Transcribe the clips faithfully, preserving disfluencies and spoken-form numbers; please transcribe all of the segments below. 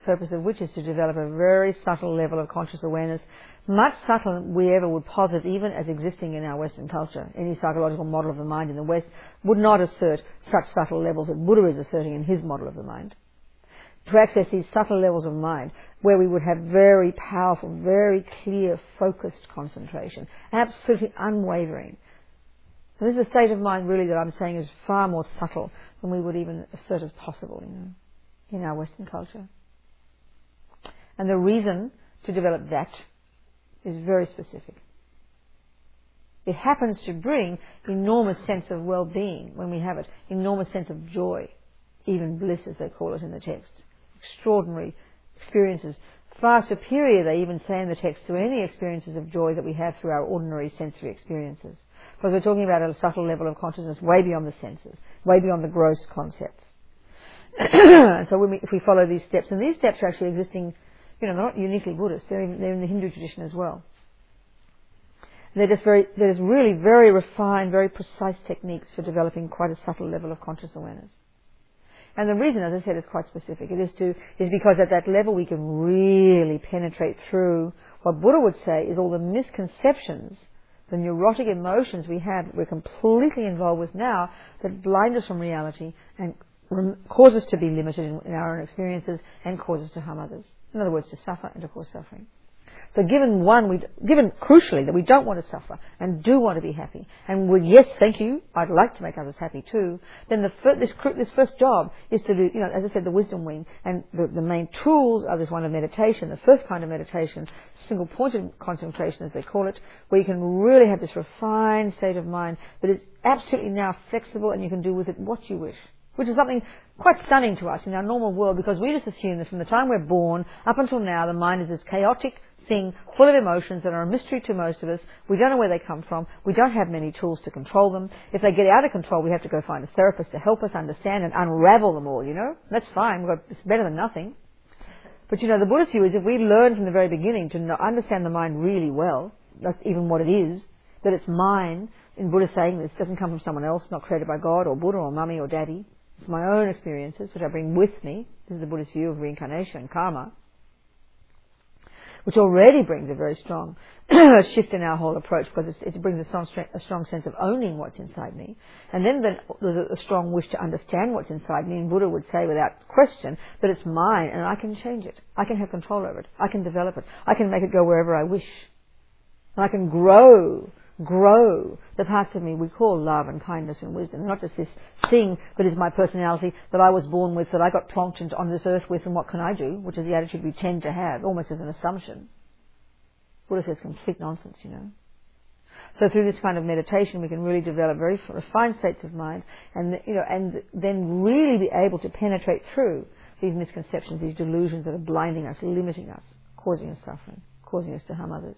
purpose of which is to develop a very subtle level of conscious awareness, much subtler than we ever would posit even as existing in our Western culture. Any psychological model of the mind in the West would not assert such subtle levels that Buddha is asserting in his model of the mind. To access these subtle levels of mind where we would have very powerful, very clear, focused concentration, absolutely unwavering. And this is a state of mind really that I'm saying is far more subtle than we would even assert as possible, you know, in our Western culture. And the reason to develop that is very specific. It happens to bring enormous sense of well-being when we have it, enormous sense of joy, even bliss as they call it in the text. Extraordinary experiences, far superior, they even say in the text, to any experiences of joy that we have through our ordinary sensory experiences. Because we're talking about a subtle level of consciousness way beyond the senses, way beyond the gross concepts. So when we, if we follow these steps, and these steps are actually existing, you know, they're not uniquely Buddhist, they're in, they're in the Hindu tradition as well. They're just very, they're just really very refined, very precise techniques for developing quite a subtle level of conscious awareness. And the reason, as I said, is quite specific. It is to, is because at that level we can really penetrate through what Buddha would say is all the misconceptions, the neurotic emotions we have, we're completely involved with now, that blind us from reality and rem- cause us to be limited in, in our own experiences and cause us to harm others. In other words, to suffer and to cause suffering. So given one, we, given crucially that we don't want to suffer and do want to be happy, and we, yes, thank you, I'd like to make others happy too, then the fir- this, this first job is to do, you know, as I said, the wisdom wing, and the, the main tools are this one of meditation, the first kind of meditation, single pointed concentration as they call it, where you can really have this refined state of mind that is absolutely now flexible and you can do with it what you wish. Which is something quite stunning to us in our normal world, because we just assume that from the time we're born up until now the mind is this chaotic thing full of emotions that are a mystery to most of us. We don't know where they come from. We don't have many tools to control them. If they get out of control, we have to go find a therapist to help us understand and unravel them all, you know. That's fine. We've got, it's better than nothing. But, you know, the Buddhist view is if we learn from the very beginning to know, understand the mind really well, that's even what it is, that it's mine, in Buddha saying this, doesn't come from someone else, not created by God or Buddha or mummy or daddy. It's my own experiences, which I bring with me. This is the Buddhist view of reincarnation and karma, which already brings a very strong shift in our whole approach, because it brings a strong, a strong sense of owning what's inside me. And then there's a strong wish to understand what's inside me, and Buddha would say without question that it's mine and I can change it. I can have control over it. I can develop it. I can make it go wherever I wish. And I can grow, grow the parts of me we call love and kindness and wisdom. Not just this thing that is my personality that I was born with, that I got plonked into, on this earth with, and what can I do, which is the attitude we tend to have, almost as an assumption. Buddha says complete nonsense, you know. So through this kind of meditation we can really develop very refined states of mind, and, you know, and then really be able to penetrate through these misconceptions, these delusions that are blinding us, limiting us, causing us suffering, causing us to harm others.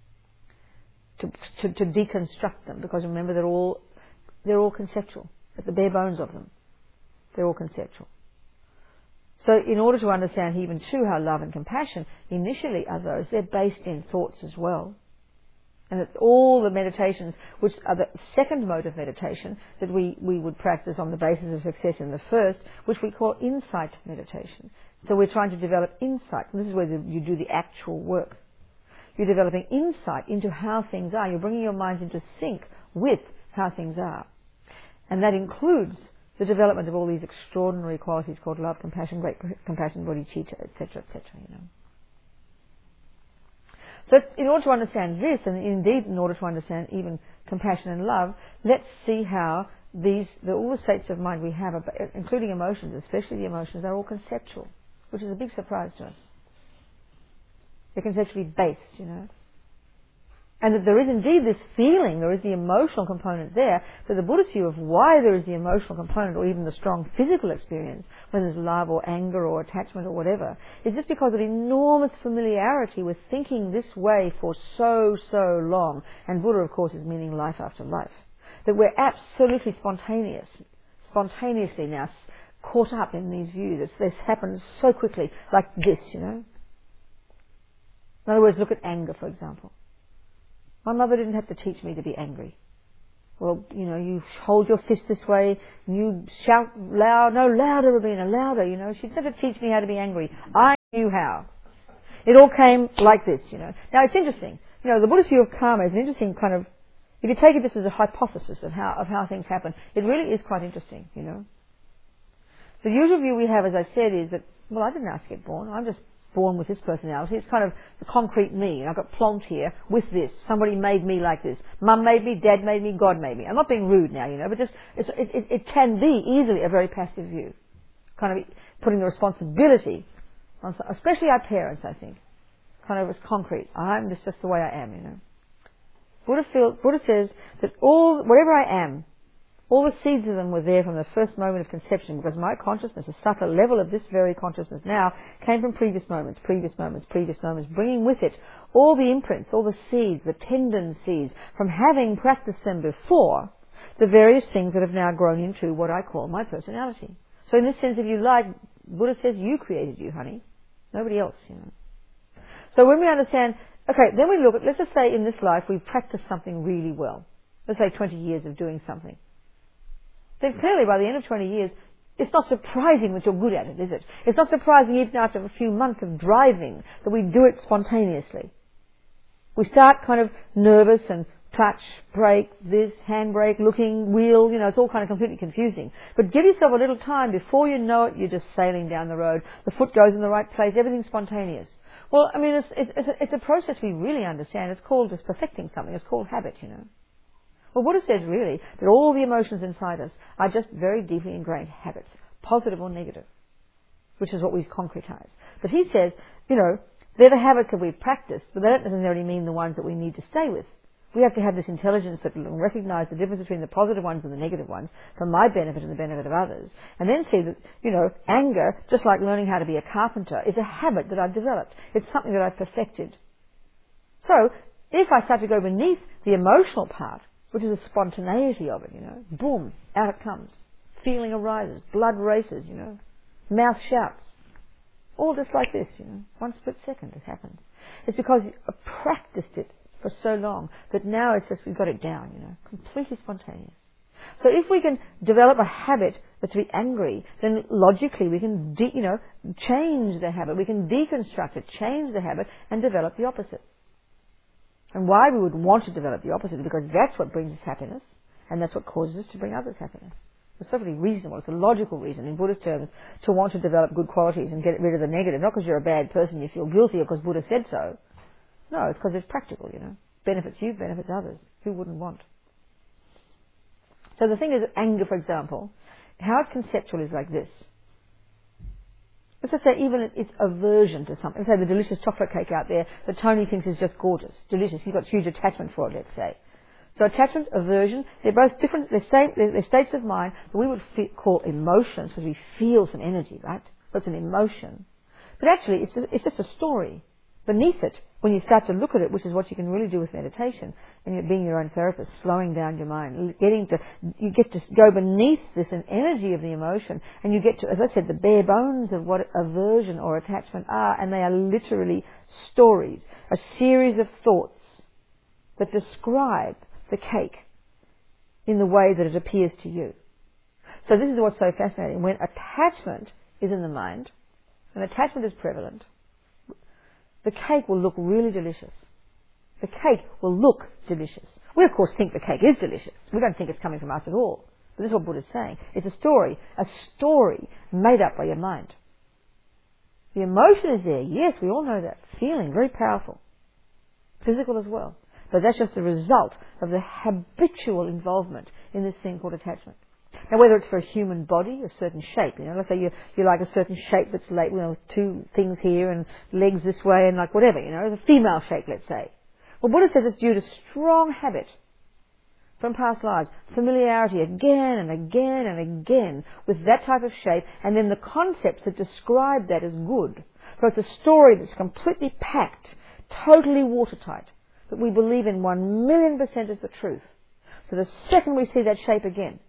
To, to, to deconstruct them, because remember they're all they're all conceptual, at the bare bones of them. They're all conceptual. So in order to understand even too how love and compassion initially are those, they're based in thoughts as well. And that all the meditations, which are the second mode of meditation that we, we would practice on the basis of success in the first, which we call insight meditation. So we're trying to develop insight, and this is where the, you do the actual work. You're developing insight into how things are. You're bringing your minds into sync with how things are. And that includes the development of all these extraordinary qualities called love, compassion, great compassion, bodhicitta, et cetera, et cetera, you know. So in order to understand this, and indeed in order to understand even compassion and love, let's see how these, the, all the states of mind we have, including emotions, especially the emotions, are all conceptual, which is a big surprise to us. They're conceptually based, you know. And that there is indeed this feeling, there is the emotional component there, but the Buddhist view of why there is the emotional component, or even the strong physical experience, whether there's love or anger or attachment or whatever, is just because of enormous familiarity with thinking this way for so, so long. And Buddha, of course, is meaning life after life. That we're absolutely spontaneous, spontaneously now caught up in these views. It's, this happens so quickly, like this, you know. In other words, look at anger, for example. My mother didn't have to teach me to be angry. Well, you know, you hold your fist this way, you shout loud, no louder, Rabina, louder, you know. She'd never teach me how to be angry. I knew how. It all came like this, you know. Now it's interesting. You know, the Buddhist view of karma is an interesting kind of, if you take it just as a hypothesis of how, of how things happen, it really is quite interesting, you know. The usual view we have, as I said, is that, well, I didn't ask to get born. I'm just born with this personality. It's kind of the concrete me. And I got plonked here with this. Somebody made me like this. Mum made me, Dad made me, God made me. I'm not being rude now, you know, but just, it's, it, it, it can be easily a very passive view. Kind of putting the responsibility on, especially our parents, I think. Kind of as concrete. I'm just, just the way I am, you know. Buddha, feel, Buddha says that all, whatever I am, all the seeds of them were there from the first moment of conception, because my consciousness, a subtle level of this very consciousness now, came from previous moments, previous moments, previous moments, bringing with it all the imprints, all the seeds, the tendon seeds, from having practiced them before, the various things that have now grown into what I call my personality. So in this sense, if you like, Buddha says you created you, honey. Nobody else, you know. So when we understand, okay, then we look at, let's just say in this life we've practiced something really well. Let's say twenty years of doing something. Then clearly by the end of twenty years, it's not surprising that you're good at it, is it? It's not surprising even after a few months of driving that we do it spontaneously. We start kind of nervous and touch, brake, this, handbrake, looking, wheel, you know, it's all kind of completely confusing. But give yourself a little time, before you know it, you're just sailing down the road. The foot goes in the right place, everything's spontaneous. Well, I mean, it's, it's, it's a process we really understand. It's called just perfecting something. It's called habit, you know. Well, Buddha says really that all the emotions inside us are just very deeply ingrained habits, positive or negative, which is what we've concretized. But he says, you know, they're the habits that we've practiced, but they don't necessarily mean the ones that we need to stay with. We have to have this intelligence that will recognize the difference between the positive ones and the negative ones for my benefit and the benefit of others. And then see that, you know, anger, just like learning how to be a carpenter, is a habit that I've developed. It's something that I've perfected. So, if I start to go beneath the emotional part, which is the spontaneity of it, you know, boom, out it comes. Feeling arises, blood races, you know, mouth shouts. All just like this, you know, one split second it happens. It's because I've practiced it for so long that now it's just, we've got it down, you know, completely spontaneous. So if we can develop a habit that's to be angry, then logically we can, de- you know, change the habit. We can deconstruct it, change the habit, and develop the opposite. And why we would want to develop the opposite, because that's what brings us happiness, and that's what causes us to bring others happiness. It's perfectly reasonable. It's a logical reason in Buddhist terms to want to develop good qualities and get rid of the negative. Not because you're a bad person, you feel guilty, or because Buddha said so. No, it's because it's practical, you know. Benefits you, benefits others. Who wouldn't want? So the thing is, anger, for example, how it's conceptual is like this. Let's just say even it's aversion to something. Let's say the delicious chocolate cake out there that Tony thinks is just gorgeous, delicious. He's got huge attachment for it, let's say. So attachment, aversion, they're both different, they're, state, they're, they're states of mind that we would feel, call emotions, because we feel some energy, right? So it's an emotion. But actually, it's just, it's just a story. Beneath it, when you start to look at it, which is what you can really do with meditation, and you're being your own therapist, slowing down your mind, getting to, you get to go beneath this an energy of the emotion, and you get to, as I said, the bare bones of what aversion or attachment are, and they are literally stories, a series of thoughts that describe the cake in the way that it appears to you. So this is what's so fascinating. When attachment is in the mind, when attachment is prevalent, the cake will look really delicious. The cake will look delicious. We, of course, think the cake is delicious. We don't think it's coming from us at all. But this is what Buddha's saying. It's a story, a story made up by your mind. The emotion is there. Yes, we all know that. Feeling, very powerful. Physical as well. But that's just the result of the habitual involvement in this thing called attachment. Now, whether it's for a human body, a certain shape, you know, let's say you, you like a certain shape that's like, you know, two things here and legs this way and like whatever, you know, the female shape, let's say. Well, Buddha says it's due to strong habit from past lives, familiarity again and again and again with that type of shape, and then the concepts that describe that as good. So it's a story that's completely packed, totally watertight, that we believe in one million percent as the truth. So the second we see that shape again,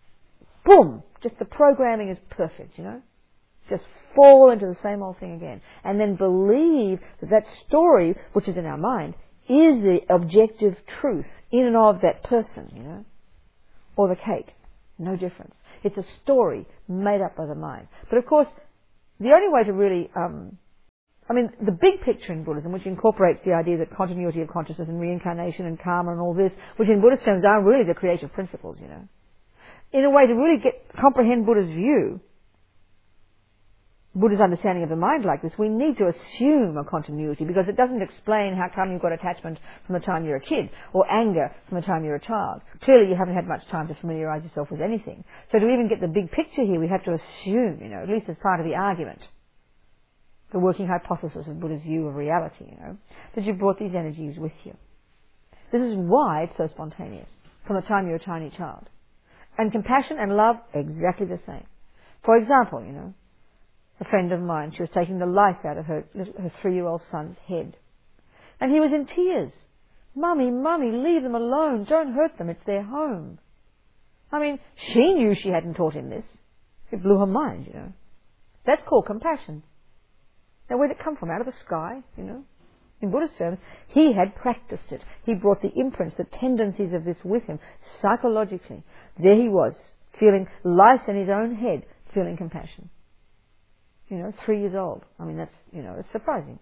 boom, just the programming is perfect, you know. Just fall into the same old thing again. And then believe that that story, which is in our mind, is the objective truth in and of that person, you know. Or the cake. No difference. It's a story made up by the mind. But of course, the only way to really um, I mean, the big picture in Buddhism, which incorporates the idea that continuity of consciousness and reincarnation and karma and all this, which in Buddhist terms are really the creative principles, you know. In a way, to really get comprehend Buddha's view, Buddha's understanding of the mind like this, we need to assume a continuity, because it doesn't explain how come you've got attachment from the time you're a kid, or anger from the time you're a child. Clearly you haven't had much time to familiarise yourself with anything. So to even get the big picture here, we have to assume, you know, at least as part of the argument, the working hypothesis of Buddha's view of reality, you know, that you've brought these energies with you. This is why it's so spontaneous, from the time you're a tiny child. And compassion and love, exactly the same. For example, you know, a friend of mine, she was taking the life out of her, her three-year-old son's head. And he was in tears. Mummy, Mummy, leave them alone. Don't hurt them. It's their home. I mean, she knew she hadn't taught him this. It blew her mind, you know. That's called compassion. Now, where did it come from? Out of the sky, you know? In Buddhist terms, he had practiced it. He brought the imprints, the tendencies of this with him, psychologically. There he was, feeling lice in his own head, feeling compassion. You know, three years old. I mean, that's, you know, it's surprising.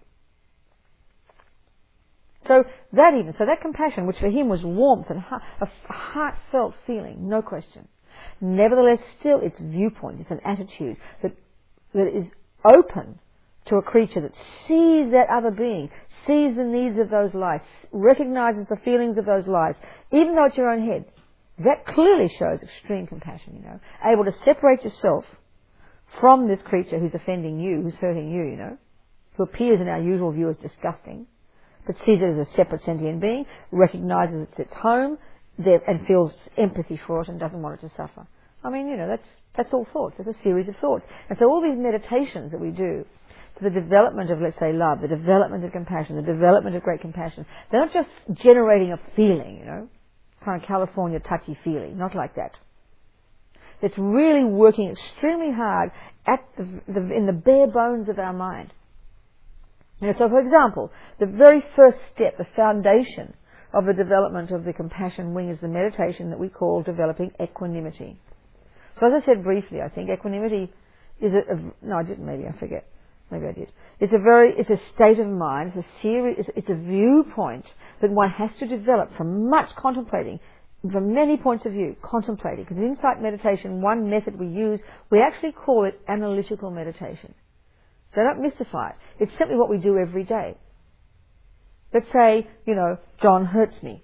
So that even, so that compassion, which for him was warmth and heart, a heartfelt feeling, no question. Nevertheless, still its viewpoint, it's an attitude that, that is open to a creature that sees that other being, sees the needs of those lives, recognizes the feelings of those lives, even though it's your own head. That clearly shows extreme compassion, you know, able to separate yourself from this creature who's offending you, who's hurting you, you know, who appears in our usual view as disgusting, but sees it as a separate sentient being, recognizes it's its home, there, and feels empathy for it and doesn't want it to suffer. I mean, you know, that's that's all thoughts. It's a series of thoughts. And so all these meditations that we do for the development of, let's say, love, the development of compassion, the development of great compassion, they're not just generating a feeling, you know, kind of California touchy-feely, not like that. It's really working extremely hard at the, the, in the bare bones of our mind. You know, so, for example, the very first step, the foundation of the development of the compassion wing is the meditation that we call developing equanimity. So, as I said briefly, I think equanimity is a, a no, I didn't. Maybe I forget. Maybe I did. It's a very, it's a state of mind. It's a series. It's, it's a viewpoint that one has to develop from much contemplating. From many points of view, contemplating. Because in insight meditation, one method we use, we actually call it analytical meditation. So don't mystify it. It's simply what we do every day. Let's say, you know, John hurts me.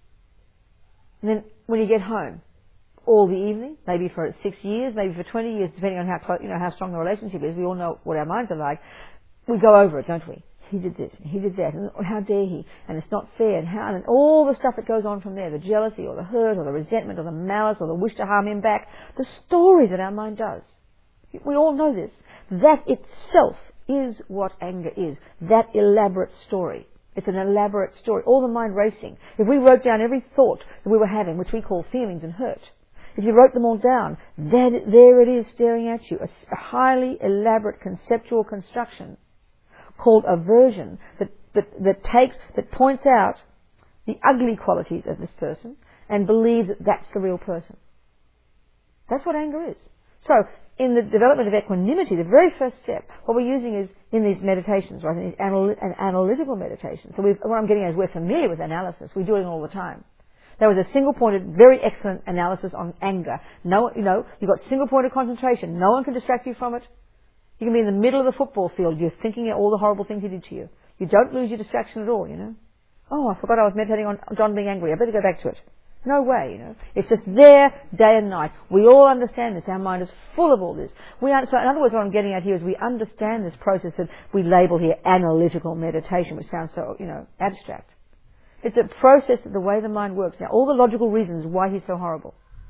And then when you get home, all the evening, maybe for six years, maybe for twenty years, depending on how close, you know, how strong the relationship is, we all know what our minds are like, we go over it, don't we? He did this, and he did that, and how dare he, and it's not fair, and how, and all the stuff that goes on from there, the jealousy, or the hurt, or the resentment, or the malice, or the wish to harm him back, the story that our mind does. We all know this. That itself is what anger is, that elaborate story. It's an elaborate story, all the mind racing. If we wrote down every thought that we were having, which we call feelings and hurt, if you wrote them all down, then there it is staring at you, a, a highly elaborate conceptual construction called aversion that, that, that takes, that points out the ugly qualities of this person and believes that that's the real person. That's what anger is. So, in the development of equanimity, the very first step, what we're using is, in these meditations, right, in these anal- an analytical meditations. So we've, what I'm getting at is we're familiar with analysis. We do it all the time. There was a single-pointed, very excellent analysis on anger. No, you know, you've got single-pointed concentration. No one can distract you from it. You can be in the middle of the football field. You're thinking of all the horrible things he did to you. You don't lose your distraction at all, you know. Oh, I forgot I was meditating on John being angry. I better go back to it. No way, you know. It's just there day and night. We all understand this. Our mind is full of all this. We are, so in other words, what I'm getting at here is we understand this process that we label here analytical meditation, which sounds so, you know, abstract. It's a process of the way the mind works. Now, all the logical reasons why he's so horrible.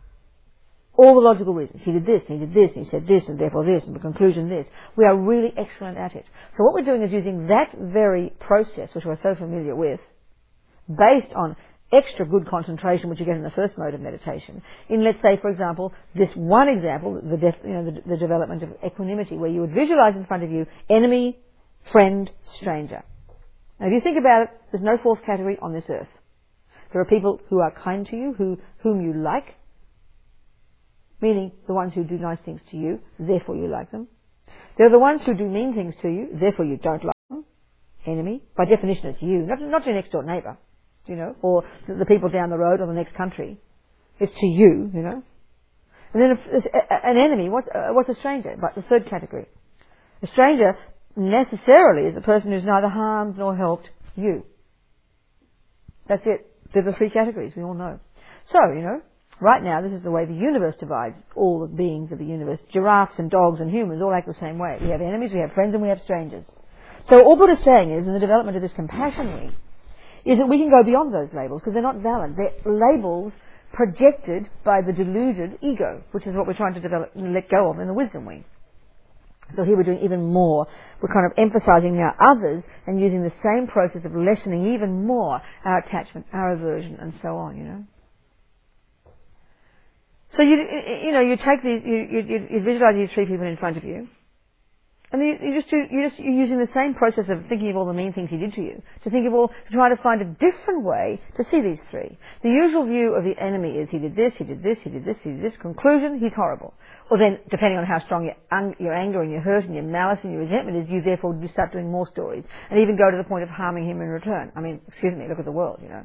All the logical reasons. He did this, and he did this, and he said this, and therefore this, and the conclusion this. We are really excellent at it. So what we're doing is using that very process, which we're so familiar with, based on extra good concentration, which you get in the first mode of meditation, in, let's say, for example, this one example, the, def, you know, the, the development of equanimity, where you would visualize in front of you enemy, friend, stranger. Now, if you think about it, there's no fourth category on this earth. There are people who are kind to you, who, whom you like, meaning the ones who do nice things to you, therefore you like them. There are the ones who do mean things to you, therefore you don't like them. enemy. By definition, it's you, not, not your next door neighbour, you know, or the, the people down the road or the next country. It's to you, you know. And then if, an enemy, what, uh, what's a stranger? But the third category. A stranger necessarily is a person who's neither harmed nor helped you. That's it. They're the three categories we all know. So, you know, right now this is the way the universe divides all the beings of the universe. Giraffes and dogs and humans all act the same way. We have enemies, we have friends, and we have strangers. So all Buddha's saying is, in the development of this compassion wing, is that we can go beyond those labels because they're not valid. They're labels projected by the deluded ego, which is what we're trying to develop and let go of in the wisdom wing. So here we're doing even more. We're kind of emphasizing now others and using the same process of lessening even more our attachment, our aversion, and so on, you know. So you, you know, you take these, you, you, you visualize these three people in front of you, and you, you just do, you just, you're using the same process of thinking of all the mean things he did to you, to think of all, to try to find a different way to see these three. The usual view of the enemy is he did this, he did this, he did this, he did this. Conclusion, he's horrible. Or then, depending on how strong your, un- your anger and your hurt and your malice and your resentment is, you therefore do start doing more stories, and even go to the point of harming him in return. I mean, excuse me, look at the world, you know.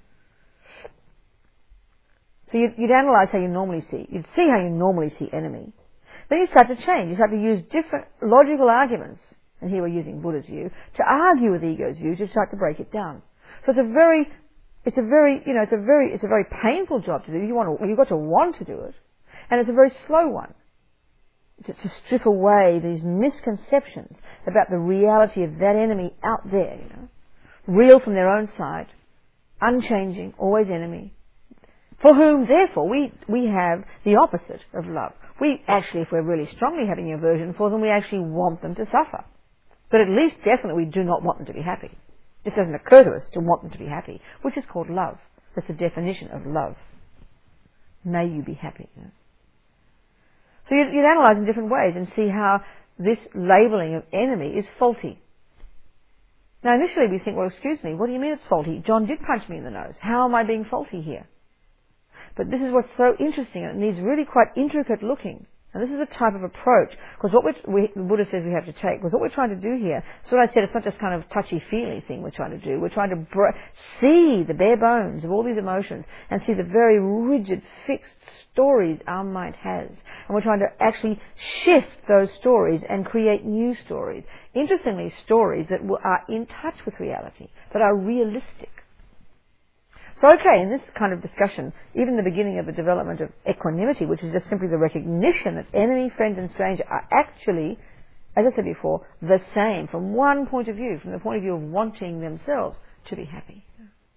So you'd, you'd analyse how you normally see. You'd see how you normally see enemy. Then you start to change. You start to use different logical arguments, and here we're using Buddha's view, to argue with ego's view to start to break it down. So it's a very, it's a very, you know, it's a very, it's a very painful job to do. You want to, you've got to want to do it, and it's a very slow one to, to strip away these misconceptions about the reality of that enemy out there. You know, real from their own side, unchanging, always enemy. For whom, therefore, we, we have the opposite of love. We actually, if we're really strongly having aversion for them, we actually want them to suffer. But at least, definitely, we do not want them to be happy. It doesn't occur to us to want them to be happy, which is called love. That's the definition of love. May you be happy. You know? So you'd, you'd analyse in different ways and see how this labelling of enemy is faulty. Now, initially we think, well, excuse me, what do you mean it's faulty? John did punch me in the nose. How am I being faulty here? But this is what's so interesting, and it needs really quite intricate looking. And this is a type of approach, because what we're, we, the Buddha says we have to take, because what we're trying to do here, so what I said, it's not just kind of touchy-feely thing we're trying to do. We're trying to br- see the bare bones of all these emotions and see the very rigid, fixed stories our mind has. And we're trying to actually shift those stories and create new stories. Interestingly, stories that are in touch with reality, that are realistic. So okay, in this kind of discussion, even the beginning of the development of equanimity, which is just simply the recognition that enemy, friend and stranger are actually, as I said before, the same from one point of view, from the point of view of wanting themselves to be happy.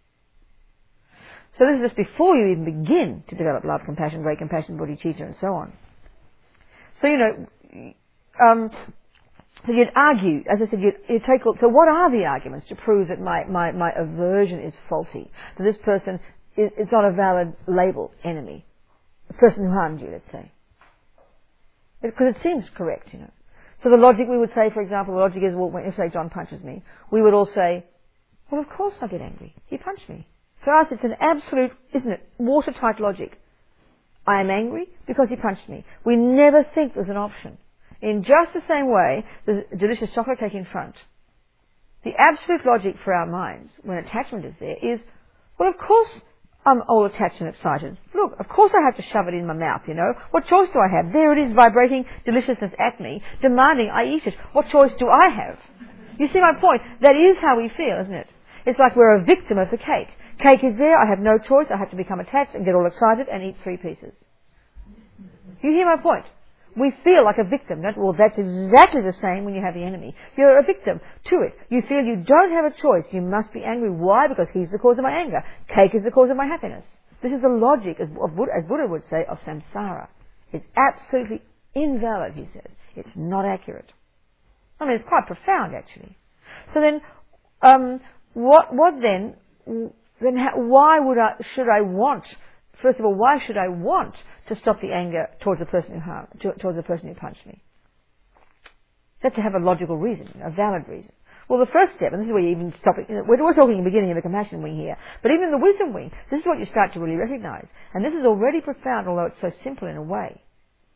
So this is just before you even begin to develop love, compassion, great compassion, bodhicitta and so on. So, you know, um, so you'd argue, as I said, you'd, you'd take, so what are the arguments to prove that my, my, my aversion is faulty? That this person is, is not a valid label enemy? The person who harmed you, let's say. Because it seems correct, you know. So the logic we would say, for example, the logic is, well, when, if say John punches me, we would all say, well, of course I get angry. He punched me. For us, it's an absolute, isn't it, watertight logic. I am angry because he punched me. We never think there's an option. In just the same way, the delicious chocolate cake in front. The absolute logic for our minds, when attachment is there, is, well, of course I'm all attached and excited. Look, of course I have to shove it in my mouth, you know. What choice do I have? There it is, vibrating deliciousness at me, demanding I eat it. What choice do I have? You see my point? That is how we feel, isn't it? It's like we're a victim of the cake. Cake is there, I have no choice, I have to become attached and get all excited and eat three pieces. You hear my point? We feel like a victim. Don't, well, that's exactly the same when you have the enemy. You're a victim to it. You feel you don't have a choice. You must be angry. Why? Because he's the cause of my anger. Cake is the cause of my happiness. This is the logic, as Buddha, as Buddha would say, of samsara. It's absolutely invalid, he says. It's not accurate. I mean, it's quite profound, actually. So then, um, what, what then, then how, why would I, should I want, first of all, why should I want to stop the anger towards the person who harmed, towards the person who punched me? That's to have a logical reason, a valid reason. Well, the first step, and this is where you even stop it, we're always talking in the beginning of the compassion wing here, but even in the wisdom wing, this is what you start to really recognize. And this is already profound, although it's so simple in a way.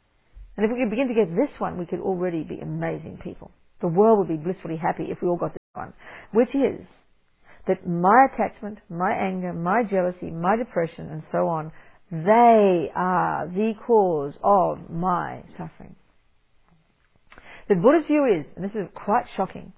And if we could begin to get this one, we could already be amazing people. The world would be blissfully happy if we all got one, which is that my attachment, my anger, my jealousy, my depression, and so on, they are the cause of my suffering. The Buddhist view is, and this is quite shocking,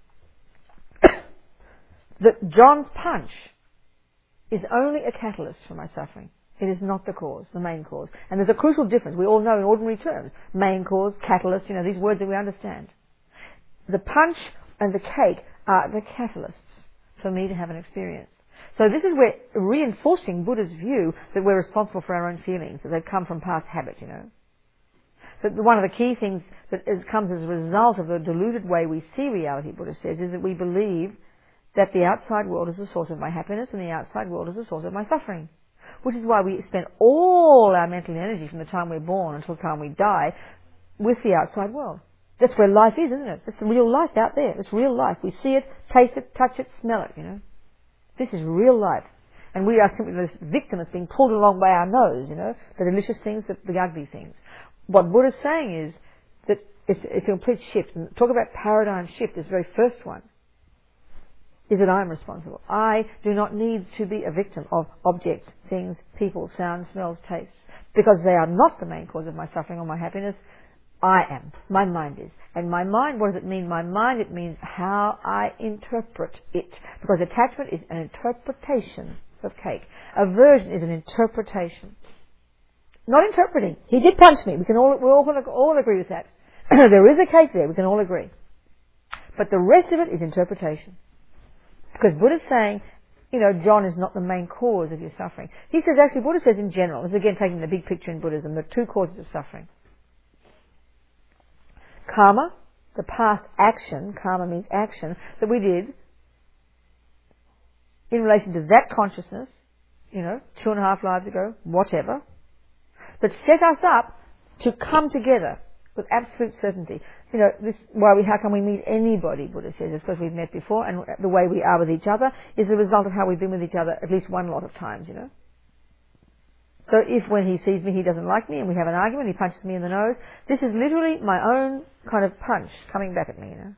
that John's punch is only a catalyst for my suffering. It is not the cause, the main cause. And there's a crucial difference. We all know in ordinary terms, main cause, catalyst, you know, these words that we understand. The punch and the cake are the catalysts for me to have an experience. So this is where reinforcing Buddha's view that we're responsible for our own feelings, that they've come from past habit, you know. That one of the key things that is, comes as a result of the deluded way we see reality, Buddha says, is that we believe that the outside world is the source of my happiness and the outside world is the source of my suffering. Which is why we spend all our mental energy from the time we're born until the time we die with the outside world. That's where life is, isn't it? It's real life out there. It's real life. We see it, taste it, touch it, smell it, you know. This is real life. And we are simply this victim that's being pulled along by our nose, you know, the delicious things, the, the ugly things. What Buddha's saying is that it's, it's a complete shift. And talk about paradigm shift, this very first one, is that I'm responsible. I do not need to be a victim of objects, things, people, sounds, smells, tastes, because they are not the main cause of my suffering or my happiness. I am. My mind is. And my mind, what does it mean? My mind, it means how I interpret it. Because attachment is an interpretation of cake. Aversion is an interpretation. Not interpreting. He did punch me. We can all, we're all going to all agree with that. There is a cake there. We can all agree. But the rest of it is interpretation. Because Buddha's saying, you know, John is not the main cause of your suffering. He says, actually, Buddha says in general, this is again taking the big picture in Buddhism, there are two causes of suffering. Karma, the past action, karma means action, that we did in relation to that consciousness, you know, two and a half lives ago, whatever, that set us up to come together with absolute certainty. You know, this why we how can we meet anybody, Buddha says, it's because we've met before, and the way we are with each other is the result of how we've been with each other at least one lot of times, you know. So if when he sees me he doesn't like me and we have an argument, he punches me in the nose, this is literally my own kind of punch coming back at me, you know.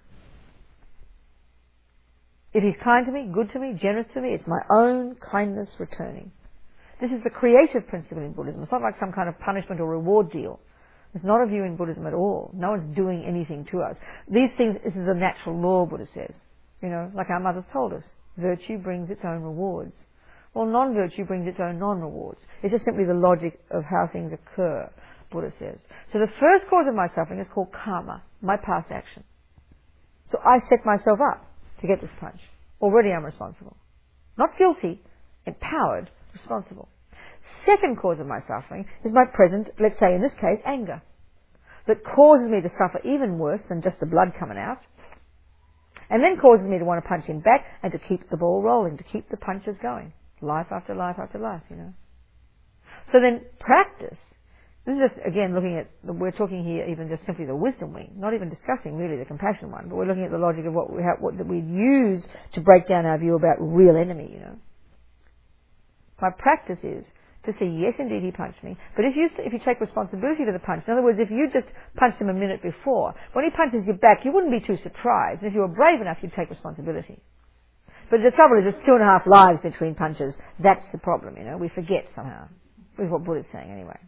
If he's kind to me, good to me, generous to me, it's my own kindness returning. This is the creative principle in Buddhism. It's not like some kind of punishment or reward deal. It's not a view in Buddhism at all. No one's doing anything to us. These things, this is a natural law, Buddha says. You know, like our mothers told us, virtue brings its own rewards. Well, non-virtue brings its own non-rewards. It's just simply the logic of how things occur, Buddha says. So the first cause of my suffering is called karma, my past action. So I set myself up to get this punch. Already I'm responsible. Not guilty, empowered, responsible. Second cause of my suffering is my present, let's say in this case, anger, that causes me to suffer even worse than just the blood coming out, and then causes me to want to punch him back and to keep the ball rolling, to keep the punches going. Life after life after life, you know. So then practice, this is just, again, looking at, we're talking here even just simply the wisdom wing, not even discussing really the compassion one, but we're looking at the logic of what we have, what that we use to break down our view about real enemy, you know. My practice is to say, yes, indeed, he punched me. But if you if you take responsibility for the punch, in other words, if you just punched him a minute before, when he punches you back, you wouldn't be too surprised. And if you were brave enough, you'd take responsibility. But the trouble is, there's two and a half lives between punches. That's the problem, you know. We forget somehow. This is what Buddha's saying, anyway.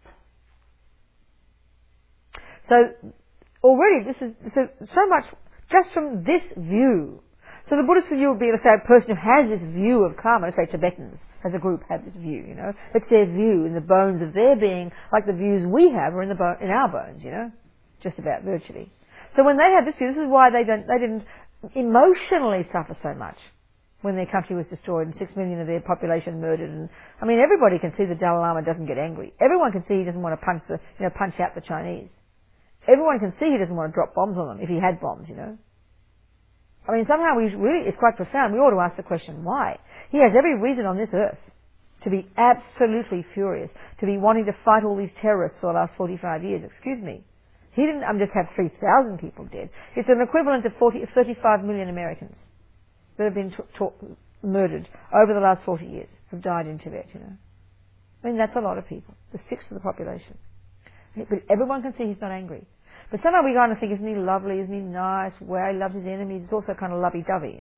So already, this is so, so much just from this view. So the Buddhist view would be, let's say, a person who has this view of karma, let's say Tibetans as a group have this view, you know. It's their view in the bones of their being, like the views we have are in the bo- in our bones, you know, just about virtually. So when they have this view, this is why they don't, they didn't emotionally suffer so much when their country was destroyed and six million of their population murdered. And I mean, everybody can see the Dalai Lama doesn't get angry. Everyone can see he doesn't want to punch the, you know, punch out the Chinese. Everyone can see he doesn't want to drop bombs on them if he had bombs, you know. I mean, somehow we really, it's quite profound. We ought to ask the question, why? He has every reason on this earth to be absolutely furious, to be wanting to fight all these terrorists for the last forty-five years. Excuse me. He didn't um, just have three thousand people dead. It's an equivalent of forty, thirty-five million Americans that have been t- t- murdered over the last forty years, have died in Tibet, you know. I mean, that's a lot of people. The sixth of the population. But everyone can see he's not angry. But somehow we kind of think, isn't he lovely, isn't he nice, wow, he loves his enemies, it's also kind of lovey-dovey.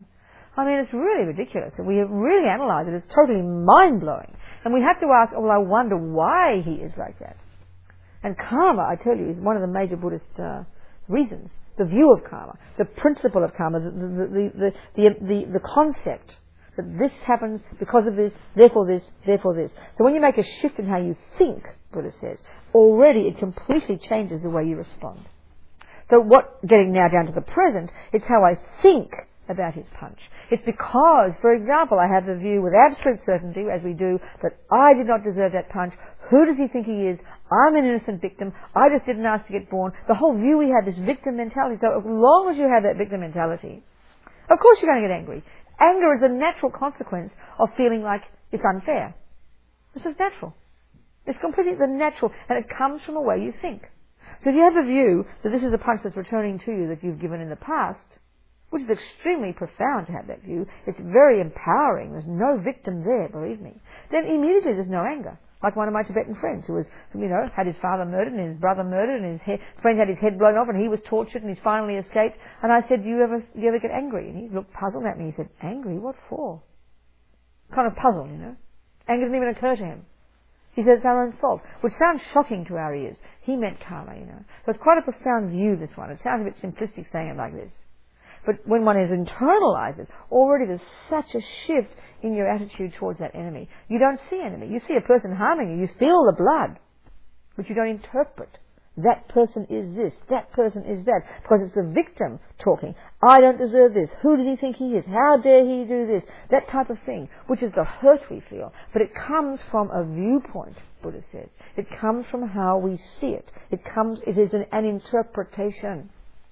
I mean, it's really ridiculous. We have really analysed it. It's totally mind-blowing. And we have to ask, oh, well, I wonder why he is like that. And karma, I tell you, is one of the major Buddhist uh, reasons. The view of karma, the principle of karma, the, the, the, the, the, the concept that this happens because of this, therefore this, therefore this. So when you make a shift in how you think, Buddha says, already it completely changes the way you respond. So what, getting now down to the present, it's how I think about his punch. It's because, for example, I have the view with absolute certainty, as we do, that I did not deserve that punch. Who does he think he is? I'm an innocent victim. I just didn't ask to get born. The whole view we have is victim mentality. So as long as you have that victim mentality, of course you're going to get angry. Anger is a natural consequence of feeling like it's unfair. This is natural. It's completely the natural, and it comes from the way you think. So if you have a view that this is a punch that's returning to you that you've given in the past, which is extremely profound to have that view, it's very empowering, there's no victim there, believe me, then immediately there's no anger. Like one of my Tibetan friends who was, you know, had his father murdered and his brother murdered and his head, friend had his head blown off and he was tortured and he's finally escaped. And I said, do you ever, do you ever get angry? And he looked puzzled at me. He said, angry? What for? Kind of puzzled, you know. Anger didn't even occur to him. He said it's our own fault, which sounds shocking to our ears. He meant karma, you know. So it's quite a profound view, this one. It sounds a bit simplistic saying it like this. But when one has internalized it, already there's such a shift in your attitude towards that enemy. You don't see enemy. You see a person harming you. You feel the blood, but you don't interpret. That person is this. That person is that. Because it's the victim talking. I don't deserve this. Who does he think he is? How dare he do this? That type of thing, which is the hurt we feel. But it comes from a viewpoint, Buddha says. It comes from how we see it. It comes, it is an, an interpretation.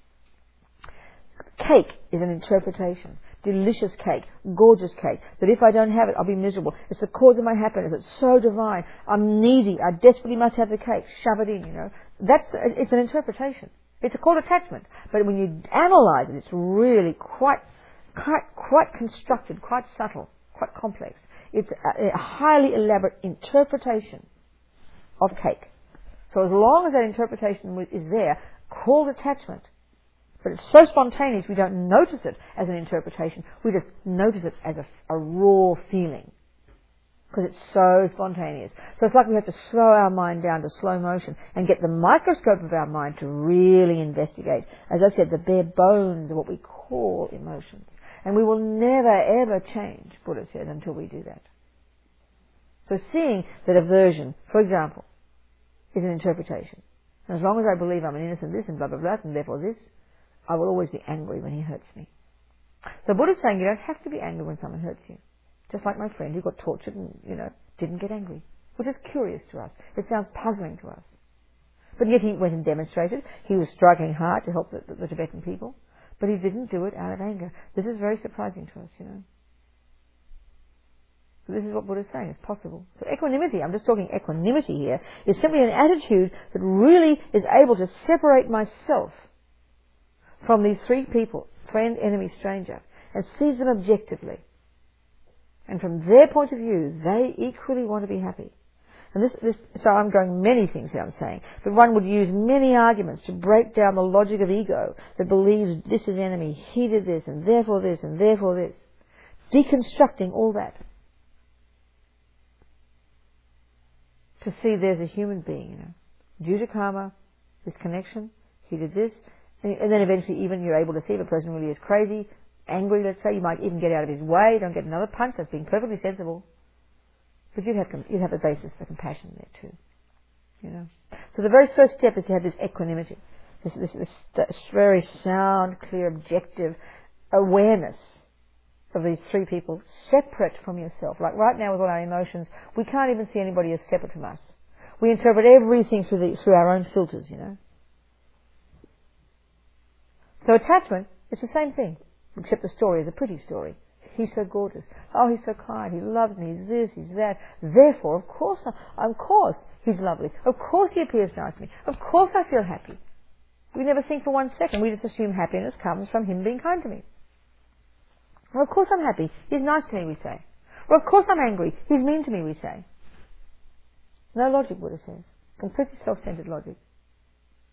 Cake is an interpretation. Delicious cake, gorgeous cake, that if I don't have it, I'll be miserable. It's the cause of my happiness. It's so divine. I'm needy. I desperately must have the cake. Shove it in, you know. That's, it's an interpretation. It's called attachment. But when you analyze it, it's really quite, quite, quite constructed, quite subtle, quite complex. It's a, a highly elaborate interpretation of cake. So as long as that interpretation is there, called attachment, but it's so spontaneous we don't notice it as an interpretation. We just notice it as a, a raw feeling. Because it's so spontaneous. So it's like we have to slow our mind down to slow motion and get the microscope of our mind to really investigate, as I said, the bare bones of what we call emotions. And we will never ever change, Buddha said, until we do that. So seeing that aversion, for example, is an interpretation. And as long as I believe I'm an innocent this and blah blah blah and therefore this, I will always be angry when he hurts me. So Buddha's saying you don't have to be angry when someone hurts you. Just like my friend who got tortured and, you know, didn't get angry. Which is curious to us. It sounds puzzling to us. But yet he went and demonstrated. He was striking hard to help the, the, the Tibetan people. But he didn't do it out of anger. This is very surprising to us, you know. So this is what Buddha's saying. It's possible. So equanimity, I'm just talking equanimity here, is simply an attitude that really is able to separate myself from these three people, friend, enemy, stranger, and sees them objectively. And from their point of view, they equally want to be happy. And this, this, so I'm going many things here I'm saying, but one would use many arguments to break down the logic of ego that believes this is enemy, he did this, and therefore this, and therefore this. Deconstructing all that. To see there's a human being, you know, due to karma, this connection, he did this, and then eventually even you're able to see if a person really is crazy, angry, let's say, you might even get out of his way, don't get another punch, that's being perfectly sensible. But you'd have, you'd have a basis for compassion there too. You know. So the very first step is to have this equanimity, this, this, this, this very sound, clear, objective awareness of these three people separate from yourself. Like right now with all our emotions, we can't even see anybody as separate from us. We interpret everything through, the, through our own filters, you know. So attachment, it's the same thing, except the story is a pretty story. He's so gorgeous. Oh, he's so kind. He loves me. He's this, he's that. Therefore, of course, I, of course, he's lovely. Of course, he appears nice to me. Of course, I feel happy. We never think for one second. We just assume happiness comes from him being kind to me. Well, of course, I'm happy. He's nice to me, we say. Well, of course, I'm angry. He's mean to me, we say. No logic, Buddha says. Completely self-centered logic.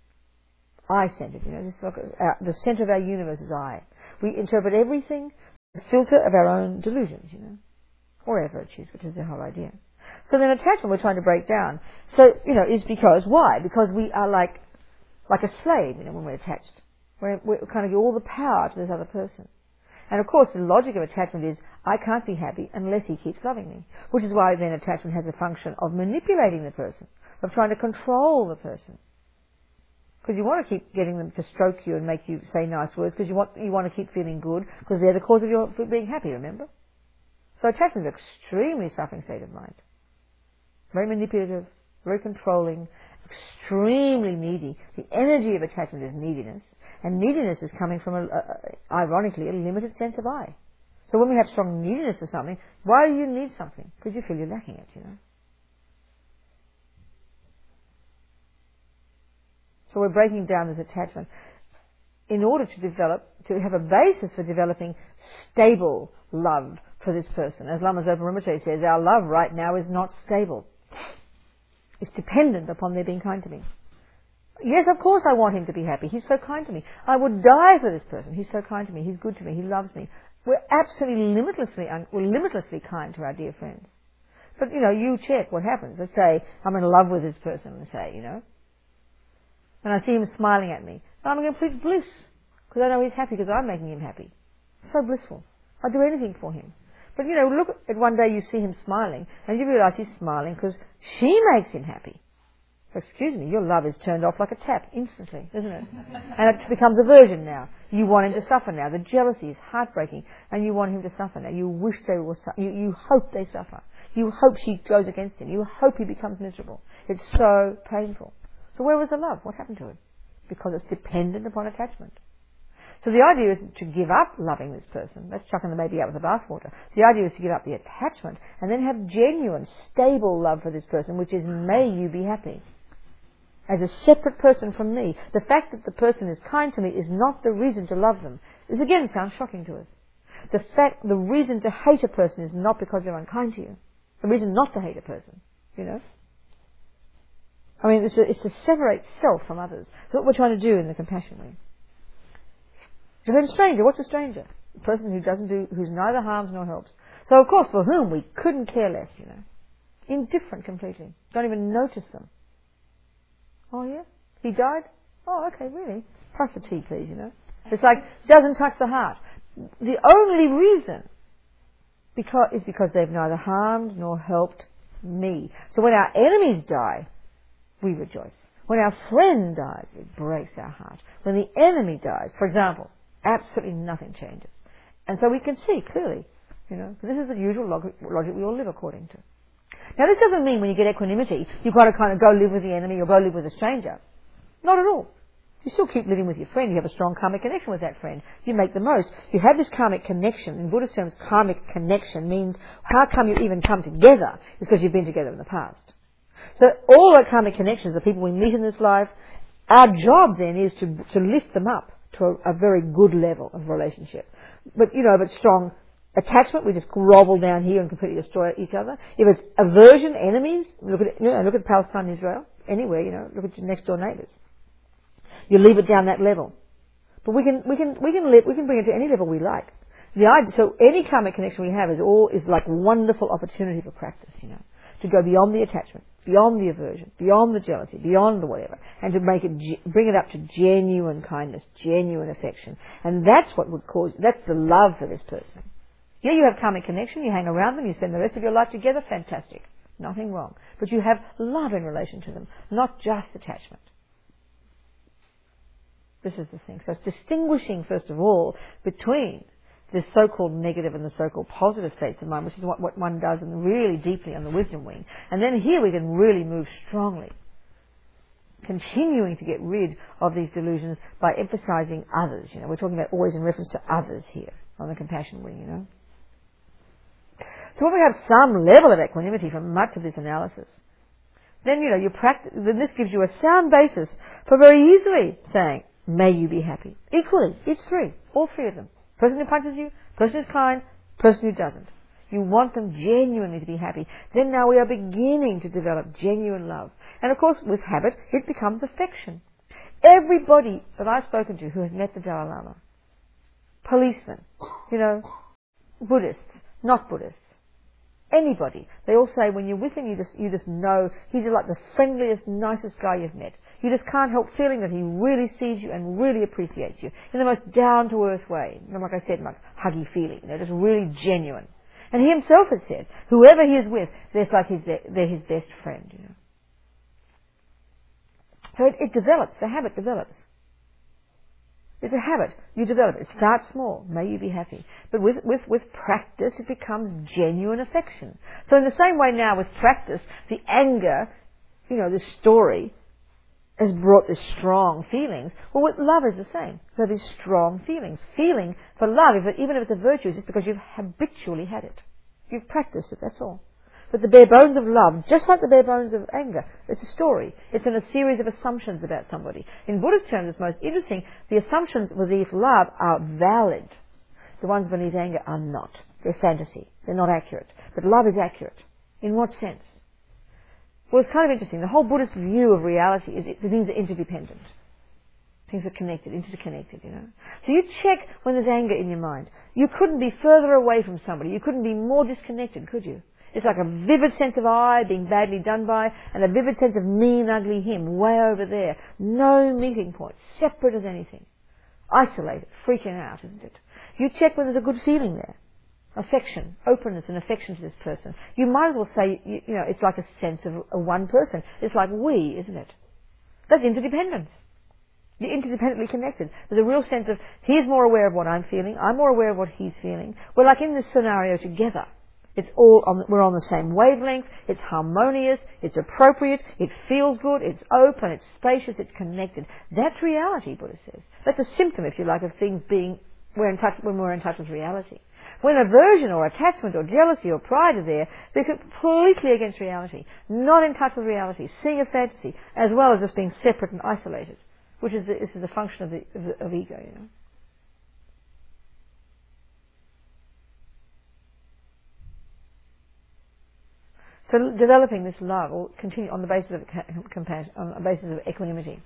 I-centered, you know, this is like our, the center of our universe is I. We interpret everything filter of our own delusions, you know, or our virtues, which is the whole idea. So then attachment we're trying to break down. So, you know, is because, why? Because we are like, like a slave, you know, when we're attached. We're, we're kind of give all the power to this other person. And of course the logic of attachment is, I can't be happy unless he keeps loving me. Which is why then attachment has a function of manipulating the person, of trying to control the person. Because you want to keep getting them to stroke you and make you say nice words, because you want, you want to keep feeling good, because they're the cause of your being happy, remember? So attachment is an extremely suffering state of mind. Very manipulative, very controlling, extremely needy. The energy of attachment is neediness, and neediness is coming from, a, a, ironically, a limited sense of I. So when we have strong neediness for something, why do you need something? Because you feel you're lacking it, you know. So we're breaking down this attachment in order to develop, to have a basis for developing stable love for this person. As Lama Zopa Rinpoche says, our love right now is not stable. It's dependent upon their being kind to me. Yes, of course I want him to be happy. He's so kind to me. I would die for this person. He's so kind to me. He's good to me. He loves me. We're absolutely limitlessly, un- we're limitlessly kind to our dear friends. But, you know, you check what happens. Let's say I'm in love with this person, let's say, you know, and I see him smiling at me. I'm in complete bliss, because I know he's happy because I'm making him happy. So blissful. I'd do anything for him. But, you know, look at one day you see him smiling, and you realize he's smiling because she makes him happy. Excuse me, your love is turned off like a tap instantly, isn't it? And it becomes aversion now. You want him to suffer now. The jealousy is heartbreaking, and you want him to suffer now. You wish they will suffer. You, you hope they suffer. You hope she goes against him. You hope he becomes miserable. It's so painful. So where was the love? What happened to it? Because it's dependent upon attachment. So the idea is to give up loving this person. That's chucking the baby out with the bathwater. The idea is to give up the attachment and then have genuine, stable love for this person, which is, may you be happy. As a separate person from me. The fact that the person is kind to me is not the reason to love them. This again sounds shocking to us. The fact, the reason to hate a person is not because they're unkind to you. The reason not to hate a person, you know. I mean, it's, a, it's to separate self from others. That's what we're trying to do in the compassion way. If you're a stranger, what's a stranger? A person who doesn't do, who's neither harms nor helps. So of course, for whom we couldn't care less, you know. Indifferent completely. Don't even notice them. Oh yeah? He died? Oh, okay, really? Plus the tea, please, you know. It's like, doesn't touch the heart. The only reason because, is because they've neither harmed nor helped me. So when our enemies die, we rejoice. When our friend dies, it breaks our heart. When the enemy dies, for example, absolutely nothing changes. And so we can see clearly, you know, this is the usual logic, logic we all live according to. Now this doesn't mean when you get equanimity, you've got to kind of go live with the enemy or go live with a stranger. Not at all. You still keep living with your friend. You have a strong karmic connection with that friend. You make the most. You have this karmic connection. In Buddhist terms, karmic connection means how come you even come together? It's because you've been together in the past. So all our karmic connections, the people we meet in this life, our job then is to to lift them up to a, a very good level of relationship. But, you know, but strong attachment, we just grovel down here and completely destroy each other. If it's aversion, enemies, look at, you know, look at Palestine, Israel, anywhere, you know, look at your next door neighbours. You leave it down that level. But we can, we can, we can live, we can bring it to any level we like. The idea, so any karmic connection we have is all, is like wonderful opportunity for practice, you know, to go beyond the attachment, beyond the aversion, beyond the jealousy, beyond the whatever, and to make it, bring it up to genuine kindness, genuine affection. And that's what would cause, that's the love for this person. Yeah, you have karmic connection, you hang around them, you spend the rest of your life together, fantastic. Nothing wrong. But you have love in relation to them, not just attachment. This is the thing. So it's distinguishing, first of all, between the so-called negative and the so-called positive states of mind, which is what, what one does and really deeply on the wisdom wing. And then here we can really move strongly, continuing to get rid of these delusions by emphasizing others. You know, we're talking about always in reference to others here on the compassion wing, you know. So when we have some level of equanimity from much of this analysis, then, you know, you practice, then this gives you a sound basis for very easily saying, may you be happy. Equally, it's three, all three of them. Person who punches you, person who's kind, person who doesn't. You want them genuinely to be happy. Then now we are beginning to develop genuine love. And of course, with habit, it becomes affection. Everybody that I've spoken to who has met the Dalai Lama, policemen, you know, Buddhists, not Buddhists, anybody, they all say when you're with him, you just you just know he's like the friendliest, nicest guy you've met. You just can't help feeling that he really sees you and really appreciates you in the most down-to-earth way. And like I said, like huggy feeling, you know, just really genuine. And he himself has said, whoever he is with, they're like his, they're his best friend, you know. So it, it develops, the habit develops. It's a habit. You develop it. It starts small. May you be happy. But with, with, with practice, it becomes genuine affection. So in the same way now with practice, the anger, you know, the story has brought this strong feelings. Well, with love is the same. There are these strong feelings. Feeling for love, if it, even if it's a virtue, it's because you've habitually had it. You've practiced it, that's all. But the bare bones of love, just like the bare bones of anger, it's a story. It's in a series of assumptions about somebody. In Buddhist terms, it's most interesting. The assumptions beneath love are valid. The ones beneath anger are not. They're fantasy. They're not accurate. But love is accurate. In what sense? Well, it's kind of interesting. The whole Buddhist view of reality is it, the things are interdependent. Things are connected, interconnected, you know. So you check when there's anger in your mind. You couldn't be further away from somebody. You couldn't be more disconnected, could you? It's like a vivid sense of I being badly done by and a vivid sense of mean, ugly him way over there. No meeting point, separate as anything. Isolated, freaking out, isn't it? You check when there's a good feeling there. Affection, openness and affection to this person. You might as well say, you, you know, it's like a sense of a one person. It's like we, isn't it? That's interdependence. You're interdependently connected. There's a real sense of he's more aware of what I'm feeling, I'm more aware of what he's feeling. We're like in this scenario together. It's all on, we're on the same wavelength, it's harmonious, it's appropriate, it feels good, it's open, it's spacious, it's connected. That's reality, Buddha says. That's a symptom, if you like, of things being, we're in touch, when we're in touch with reality. When aversion or attachment or jealousy or pride are there, they're completely against reality, not in touch with reality, seeing a fantasy, as well as just being separate and isolated, which is the, this is the function of, the, of, the, of ego, you know. So developing this love will continue on the basis of compassion, on the basis of equanimity.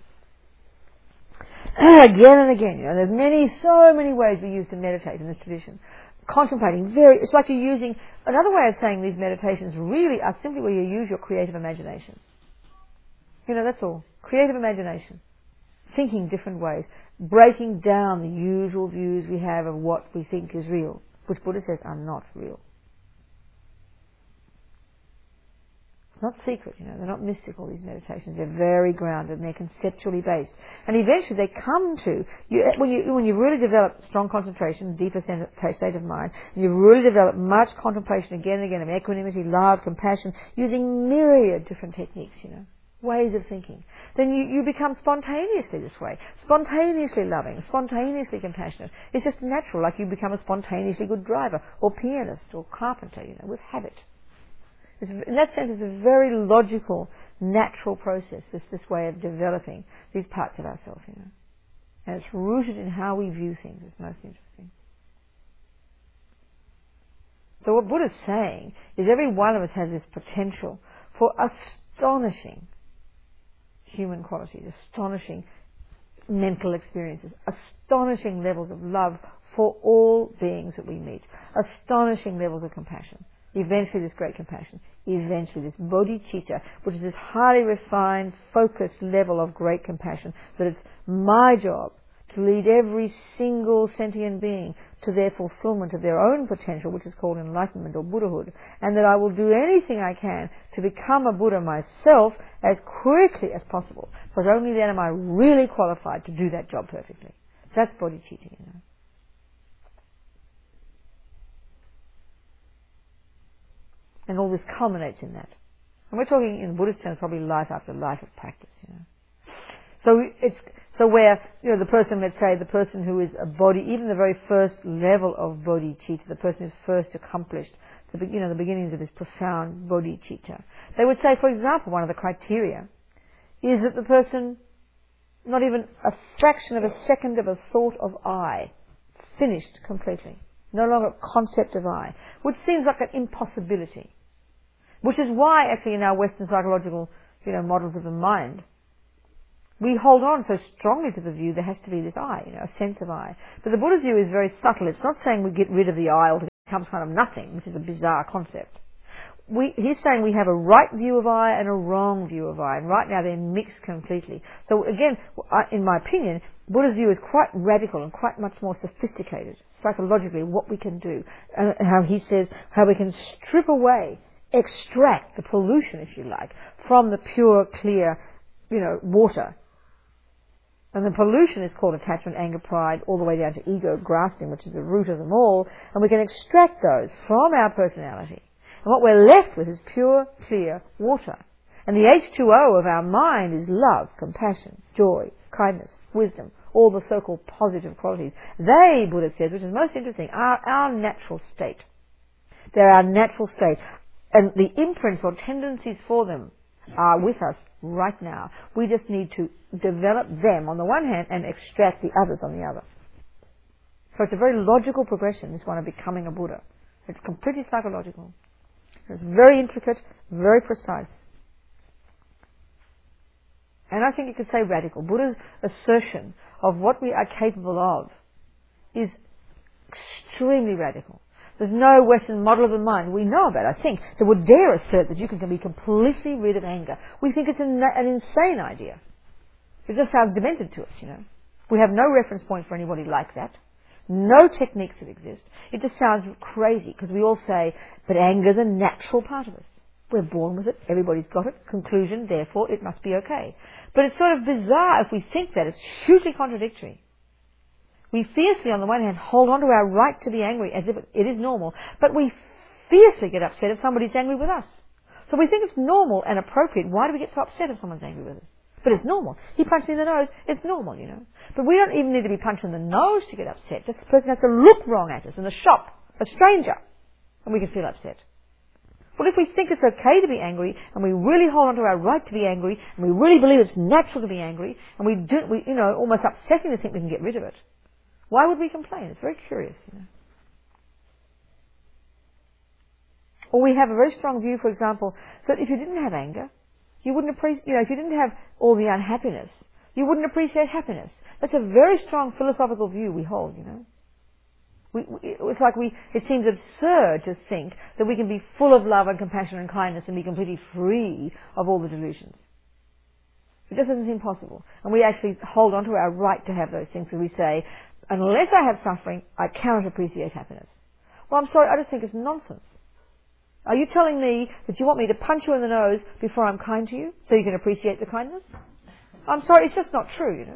Again and again, you know, there's many, so many ways we use to meditate in this tradition. Contemplating very, it's like you're using, another way of saying these meditations really are simply where you use your creative imagination. You know, that's all. Creative imagination. Thinking different ways. Breaking down the usual views we have of what we think is real, which Buddha says are not real. Not secret, you know, they're not mystical, these meditations. They're very grounded and they're conceptually based. And eventually they come to, you, when, you, when you've really developed strong concentration, deeper state of mind, and you've really developed much contemplation again and again of equanimity, love, compassion, using myriad different techniques, you know, ways of thinking, then you, you become spontaneously this way, spontaneously loving, spontaneously compassionate. It's just natural, like you become a spontaneously good driver, or pianist, or carpenter, you know, with habit. It's, in that sense, it's a very logical, natural process, this, this way of developing these parts of ourselves, you know. And it's rooted in how we view things. It's most interesting. So what Buddha's saying is every one of us has this potential for astonishing human qualities, astonishing mental experiences, astonishing levels of love for all beings that we meet, astonishing levels of compassion. Eventually this great compassion, eventually this bodhicitta, which is this highly refined, focused level of great compassion, that it's my job to lead every single sentient being to their fulfillment of their own potential, which is called enlightenment or Buddhahood, and that I will do anything I can to become a Buddha myself as quickly as possible, because only then am I really qualified to do that job perfectly. That's bodhicitta, you know. And all this culminates in that. And we're talking in Buddhist terms probably life after life of practice, you know. So it's, so where, you know, the person, let's say, the person who is a bodhi, even the very first level of bodhicitta, the person who's first accomplished, the, you know, the beginnings of this profound bodhicitta, they would say, for example, one of the criteria is that the person, not even a fraction of a second of a thought of I, finished completely. No longer a concept of I, which seems like an impossibility. Which is why, actually, in our Western psychological, you know, models of the mind, we hold on so strongly to the view there has to be this I, you know, a sense of I. But the Buddha's view is very subtle. It's not saying we get rid of the I altogether. becomes kind of nothing, which is a bizarre concept. We, he's saying we have a right view of I and a wrong view of I, and right now they're mixed completely. So again, in my opinion, Buddha's view is quite radical and quite much more sophisticated, psychologically, what we can do, and how he says how we can strip away, extract the pollution, if you like, from the pure, clear, you know, water. And the pollution is called attachment, anger, pride, all the way down to ego, grasping, which is the root of them all, and we can extract those from our personality. And what we're left with is pure, clear water. And the H two O of our mind is love, compassion, joy, kindness, wisdom, all the so-called positive qualities. They, Buddha says, which is most interesting, are our natural state. They're our natural state. And the imprints or tendencies for them are with us right now. We just need to develop them on the one hand and extract the others on the other. So it's a very logical progression, this one of becoming a Buddha. It's completely psychological. It's very intricate, very precise. And I think you could say radical. Buddha's assertion of what we are capable of is extremely radical. There's no Western model of the mind we know about, I think, that would dare assert that you can be completely rid of anger. We think it's an, an insane idea. It just sounds demented to us, you know. We have no reference point for anybody like that. No techniques that exist. It just sounds crazy because we all say, but anger's a natural part of us. We're born with it. Everybody's got it. Conclusion, therefore, it must be okay. But it's sort of bizarre if we think that. It's hugely contradictory. We fiercely, on the one hand, hold on to our right to be angry as if it is normal, but we fiercely get upset if somebody's angry with us. So we think it's normal and appropriate. Why do we get so upset if someone's angry with us? But it's normal. He punched me in the nose. It's normal, you know. But we don't even need to be punched in the nose to get upset. This person has to look wrong at us in the shop, a stranger, and we can feel upset. Well, if we think it's okay to be angry, and we really hold on to our right to be angry, and we really believe it's natural to be angry, and we do, we, you know, almost upsetting to think we can get rid of it, why would we complain? It's very curious, you know. Or we have a very strong view, for example, that if you didn't have anger, you wouldn't appreciate, you know, if you didn't have all the unhappiness, you wouldn't appreciate happiness. That's a very strong philosophical view we hold, you know. We, we, it's like we, it seems absurd to think that we can be full of love and compassion and kindness and be completely free of all the delusions. It just doesn't seem possible. And we actually hold on to our right to have those things, so we say, unless I have suffering, I cannot appreciate happiness. Well, I'm sorry, I just think it's nonsense. Are you telling me that you want me to punch you in the nose before I'm kind to you, so you can appreciate the kindness? I'm sorry, it's just not true, you know.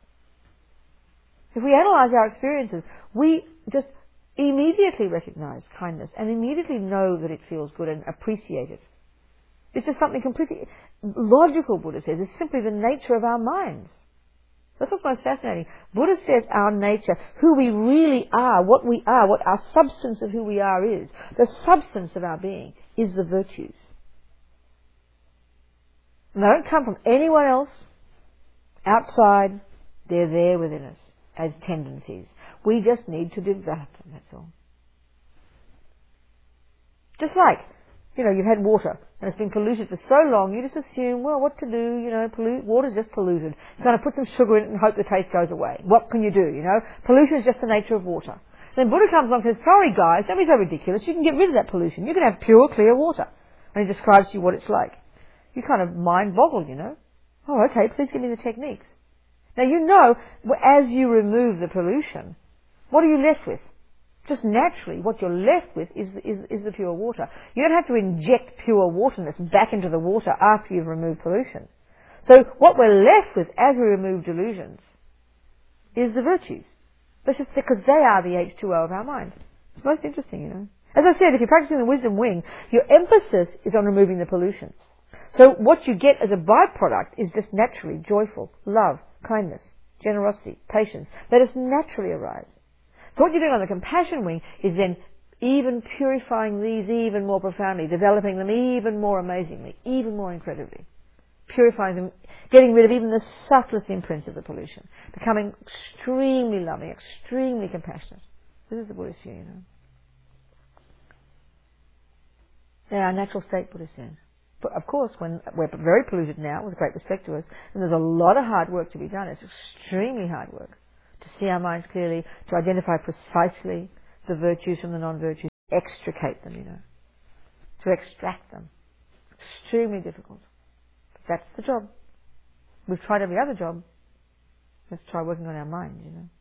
If we analyze our experiences, we just immediately recognize kindness and immediately know that it feels good and appreciate it. It's just something completely logical, Buddha says. It's simply the nature of our minds. That's what's most fascinating. Buddha says our nature, who we really are, what we are, what our substance of who we are is, the substance of our being is the virtues. And they don't come from anyone else outside. They're there within us as tendencies. We just need to develop them, that's all. Just like, you know, you've had water and it's been polluted for so long, you just assume, well, what to do, you know, pollute, water's just polluted. You're going to put some sugar in it and hope the taste goes away. What can you do, you know? Pollution is just the nature of water. Then Buddha comes along and says, sorry guys, don't be so ridiculous, you can get rid of that pollution. You can have pure, clear water. And he describes to you what it's like. You kind of mind boggle, you know. Oh, okay, please give me the techniques. Now you know, as you remove the pollution, what are you left with? Just naturally, what you're left with is, is, is the pure water. You don't have to inject pure waterness back into the water after you've removed pollution. So what we're left with as we remove delusions is the virtues. That's just because they are the H two O of our mind. It's most interesting, you know. As I said, if you're practicing the wisdom wing, your emphasis is on removing the pollution. So what you get as a byproduct is just naturally joyful, love, kindness, generosity, patience. They just naturally arise. So what you're doing on the compassion wing is then even purifying these even more profoundly, developing them even more amazingly, even more incredibly. Purifying them, getting rid of even the subtlest imprints of the pollution, becoming extremely loving, extremely compassionate. This is the Buddhist view, you know. They're our natural state, Buddha says. But of course, when we're very polluted now, with great respect to us, and there's a lot of hard work to be done. It's extremely hard work to see our minds clearly, to identify precisely the virtues from the non-virtues. extricate them, you know, to extract them. Extremely difficult. But that's the job. We've tried every other job. Let's try working on our mind, you know.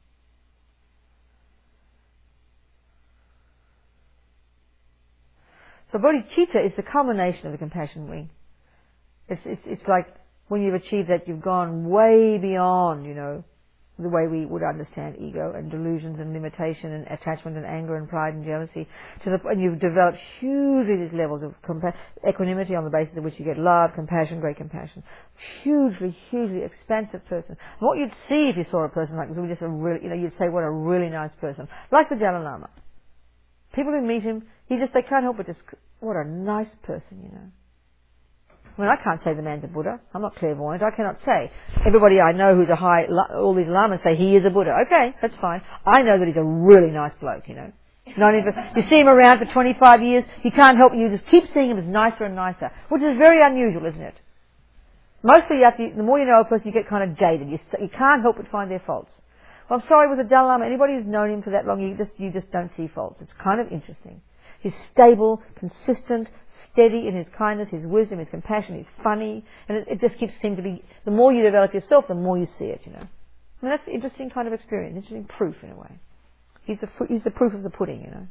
So bodhicitta is the culmination of the compassion wing. It's, it's, it's like when you've achieved that, you've gone way beyond, you know, the way we would understand ego and delusions and limitation and attachment and anger and pride and jealousy. To the, and you've developed hugely these levels of compa- equanimity on the basis of which you get love, compassion, great compassion. Hugely, hugely expansive person. And what you'd see if you saw a person like this would be just a really, you know, you'd say, what a really nice person. Like the Dalai Lama. People who meet him, he just, they can't help but just, what a nice person, you know. I mean, I can't say the man's a Buddha. I'm not clairvoyant. I cannot say. Everybody I know who's a high, all these lamas say he is a Buddha. Okay, that's fine. I know that he's a really nice bloke, you know. Not even, you see him around for twenty-five years, you can't help, you just keep seeing him as nicer and nicer, which is very unusual, isn't it? Mostly, you have to, the more you know a person, you get kind of jaded. You, you can't help but find their faults. Well, I'm sorry, with the Dalai Lama, anybody who's known him for that long, you just, you just don't see faults. It's kind of interesting. He's stable, consistent, steady in his kindness, his wisdom, his compassion. He's funny, and it, it just keeps seeming to be. The more you develop yourself, the more you see it. You know, I mean, that's an interesting kind of experience, interesting proof in a way. He's the he's the proof of the pudding. You know.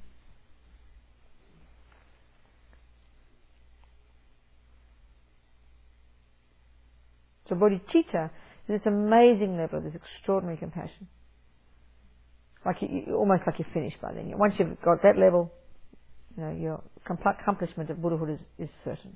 So bodhicitta is this amazing level of this extraordinary compassion. Like you, you, almost like you're finished by then. Once you've got that level, you know, your accomplishment of Buddhahood is, is certain.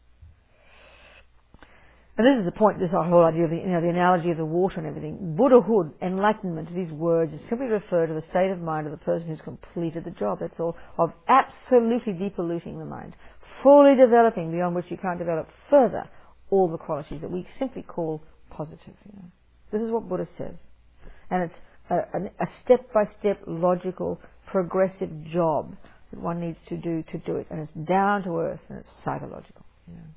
And this is the point, this whole idea of the, you know, the analogy of the water and everything. Buddhahood, enlightenment, these words, is simply refer to the state of mind of the person who's completed the job, that's all, of absolutely depolluting the mind, fully developing beyond which you can't develop further all the qualities that we simply call positive. You know. This is what Buddha says. And it's a, a, a step-by-step, logical, progressive job that one needs to do to do it. And it's down to earth and it's psychological. You know.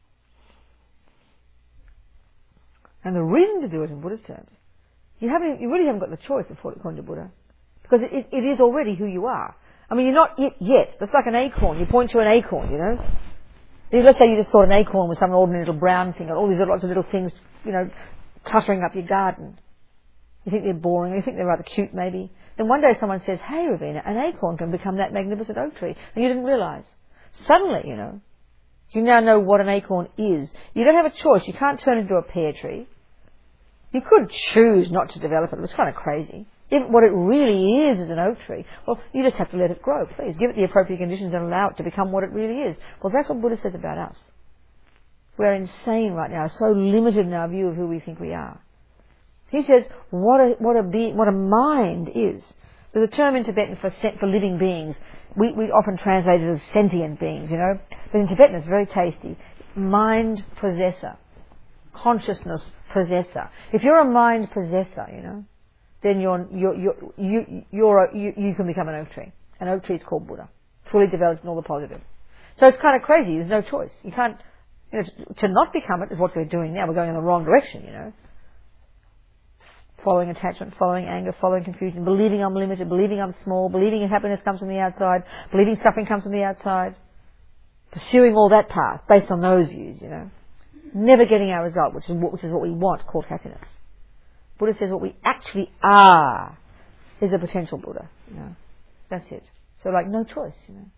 And the reason to do it in Buddhist terms, you haven't, you really haven't got the choice of according to Buddha, because it, it is already who you are. I mean, you're not it yet. That's like an acorn. You point to an acorn, you know. Let's say you just thought an acorn was some ordinary little brown thing, and all these lots of little things, you know, cluttering up your garden. You think they're boring, you think they're rather cute maybe. Then one day someone says, hey Ravina, an acorn can become that magnificent oak tree, and you didn't realise. Suddenly, you know, you now know what an acorn is. You don't have a choice. You can't turn it into a pear tree. You could choose not to develop it. It's kind of crazy. If what it really is is an oak tree, well, you just have to let it grow, please. Give it the appropriate conditions and allow it to become what it really is. Well, that's what Buddha says about us. We're insane right now, so limited in our view of who we think we are. He says, what a, what a, be, what a mind is. There's a term in Tibetan for, for living beings. We, we often translate it as sentient beings, you know. But in Tibetan it's very tasty. Mind possessor. Consciousness possessor. If you're a mind possessor, you know, then you're, you're, you're, you, you're a, you, you can become an oak tree. An oak tree is called Buddha. Fully developed in all the positive. So it's kind of crazy. There's no choice. You can't, you know, to, to not become it is what we're doing now. We're going in the wrong direction, you know. Following attachment, following anger, following confusion, believing I'm limited, believing I'm small, believing happiness comes from the outside, believing suffering comes from the outside. Pursuing all that path based on those views, you know. Never getting our result, which is what, which is what we want, called happiness. Buddha says what we actually are is a potential Buddha, you know. That's it. So like no choice, you know.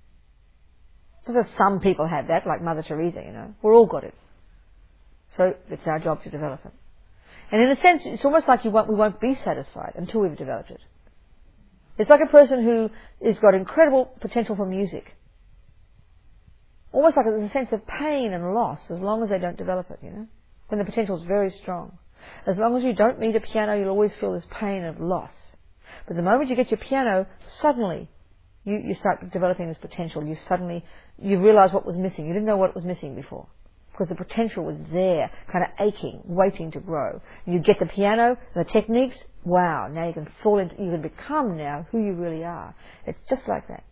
So that some people have that, like Mother Teresa, you know. We're all got it. So it's our job to develop it. And in a sense, it's almost like you won't, we won't be satisfied until we've developed it. It's like a person who has got incredible potential for music. Almost like there's a sense of pain and loss as long as they don't develop it, you know. When the potential is very strong. As long as you don't meet a piano, you'll always feel this pain of loss. But the moment you get your piano, suddenly you, you start developing this potential. You suddenly, you realise what was missing. You didn't know what was missing before. Because the potential was there, kind of aching, waiting to grow. You get the piano, the techniques, wow, now you can fall into, you can become now who you really are. It's just like that.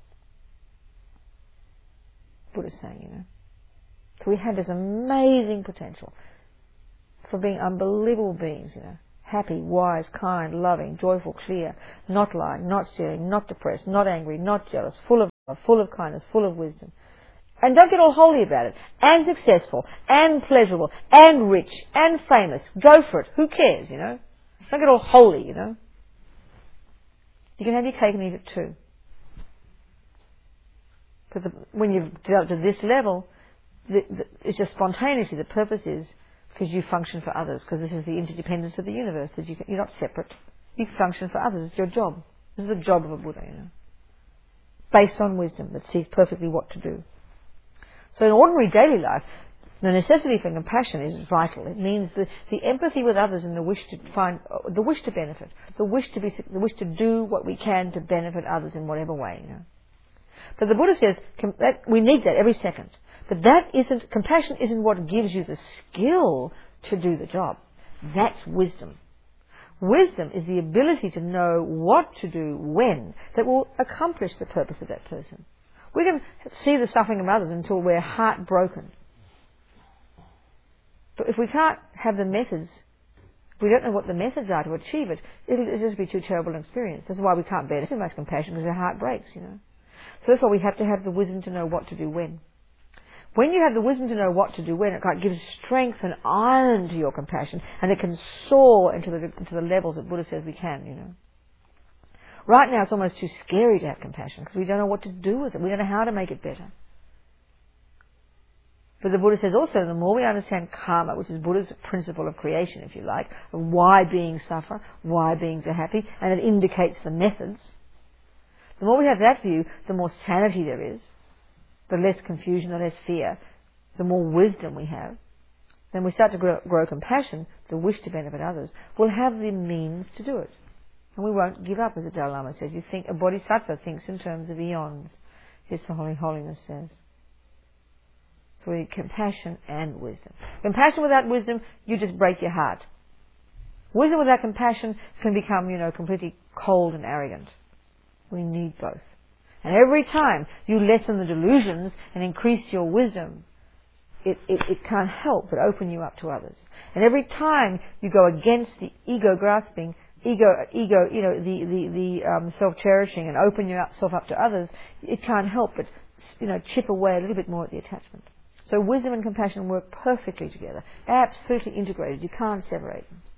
Buddha's saying, you know. So we have this amazing potential for being unbelievable beings, you know. Happy, wise, kind, loving, joyful, clear, not lying, not stealing, not depressed, not angry, not jealous, full of full of kindness, full of wisdom. And don't get all holy about it. And successful, and pleasurable, and rich, and famous. Go for it. Who cares, you know? Don't get all holy, you know? You can have your cake and eat it too. But the, when you've developed to this level, the, the, it's just spontaneously. The purpose is because you function for others, because this is the interdependence of the universe. That you can, you're not separate. You function for others. It's your job. This is the job of a Buddha, you know. Based on wisdom that sees perfectly what to do. So in ordinary daily life, the necessity for compassion is vital. It means the, the empathy with others and the wish to find, the wish to benefit, the wish to be, the wish to do what we can to benefit others in whatever way, you know. But the Buddha says that we need that every second. But that isn't, compassion isn't what gives you the skill to do the job. That's wisdom. Wisdom is the ability to know what to do when that will accomplish the purpose of that person. We can see the suffering of others until we're heartbroken. But if we can't have the methods, if we don't know what the methods are to achieve it, it'll just be too terrible an experience. That's why we can't bear too much compassion, because our heart breaks, you know. So that's why we have to have the wisdom to know what to do when. When you have the wisdom to know what to do when, it gives strength and iron to your compassion, and it can soar into the, into the levels that Buddha says we can, you know. Right now it's almost too scary to have compassion because we don't know what to do with it. We don't know how to make it better. But the Buddha says also, the more we understand karma, which is Buddha's principle of creation, if you like, of why beings suffer, why beings are happy, and it indicates the methods, the more we have that view, the more sanity there is, the less confusion, the less fear, the more wisdom we have. Then we start to grow, grow compassion, the wish to benefit others. We'll have the means to do it. And we won't give up, as the Dalai Lama says. You think a bodhisattva thinks in terms of eons, His Holy Holiness says. So we need compassion and wisdom. Compassion without wisdom, you just break your heart. Wisdom without compassion can become, you know, completely cold and arrogant. We need both. And every time you lessen the delusions and increase your wisdom, it, it, it can't help but open you up to others. And every time you go against the ego grasping, ego, ego, you know, the, the, the um, self-cherishing and open yourself up to others, it can't help but, you know, chip away a little bit more at the attachment. So wisdom and compassion work perfectly together, absolutely integrated. You can't separate them.